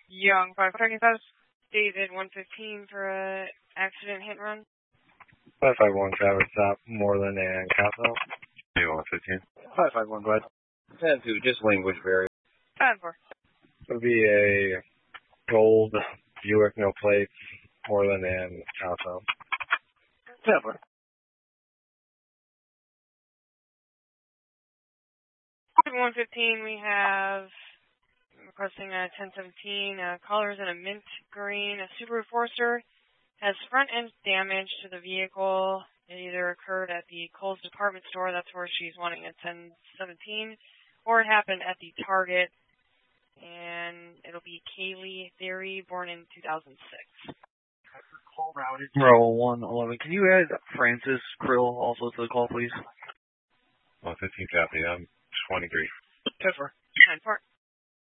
Young 535, David 115 for a accident hit and run. 551 Travis Stop, Moreland and Castle. David 115. 551 Glad. 10-2, just language variable. 5-4. It would be a gold Buick, no plates, Moreland and Castle. 10-4. David 115, we have requesting a 1017, colors in a mint green, a Subaru Forester. Has front end damage to the vehicle. It either occurred at the Kohl's department store, that's where she's wanting a 1017, or it happened at the Target, and it'll be Kaylee Theory, born in 2006. Call routed. Row 111. Can you add Francis Krill also to the call, please? 115 copy. I'm 23. 10-4. 10-4.